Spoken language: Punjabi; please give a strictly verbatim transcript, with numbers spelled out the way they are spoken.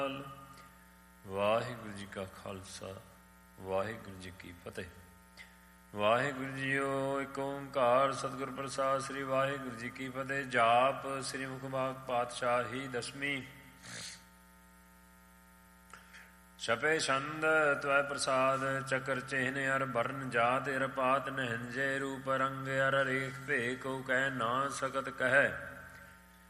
ਵਾਹਿਗੁਰੂ ਜੀ ਕਾ ਖਾਲਸਾ ਵਾਹਿਗੁਰੂ ਜੀ ਕੀ ਫਤਿਹ। ਵਾਹਿਗੁਰੂ ਜੀਓ ਇੱਕ ਓਂਕਾਰ ਸਤਿਗੁਰ ਪ੍ਰਸਾਦਿ। ਸ੍ਰੀ ਵਾਹਿਗੁਰੂ ਜੀ ਕੀ ਫਤਿਹ। ਜਾਪ ਸ੍ਰੀ ਮੁਖਬਾਗ ਪਾਤਸ਼ਾਹੀ ਦਸਵੀਂ। ਛਪੇ ਛੰਦ ਤਵੈ ਪ੍ਰਸਾਦ ਚਕਰ ਚਿਹਨ ਅਰ ਬਰਨ ਜਾਤ ਅਰ ਪਾਤ ਨਹਿੰਜੇ ਰੂਪ ਰੰਗ ਅਰ ਰੇਖ ਭੇ ਕੋ ਕਹਿ ਨਾ ਸਕਤ ਕਹਿ।